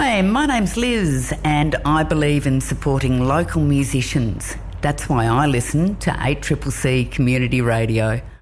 Hi, my name's Liz and I believe in supporting local musicians. That's why I listen to 8CCC Community Radio.